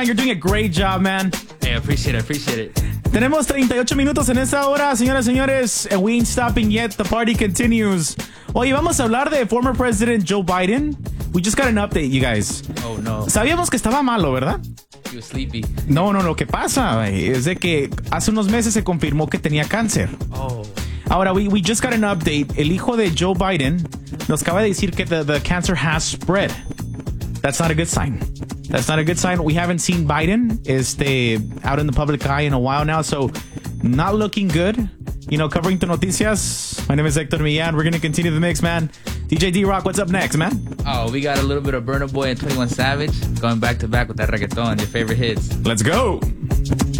You're doing a great job, man. Hey, I appreciate it. Tenemos 38 minutos en esta hora, señoras y señores. And we ain't stopping yet. The party continues. Oye, vamos a hablar de former President Joe Biden. We just got an update, you guys. Oh, no. Sabíamos que estaba malo, ¿verdad? He was sleepy. No, lo que pasa, güey, es de que hace unos meses se confirmó que tenía cáncer. Oh. Ahora, we just got an update. El hijo de Joe Biden nos acaba de decir que the cancer has spread. That's not a good sign. That's not a good sign. We haven't seen Biden out in the public eye in a while now, so not looking good. You know, covering the noticias. My name is Hector Millán. We're going to continue the mix, man. DJ D-Rock, what's up next, man? Oh, we got a little bit of Burna Boy and 21 Savage going back to back with that reggaeton, your favorite hits. Let's go.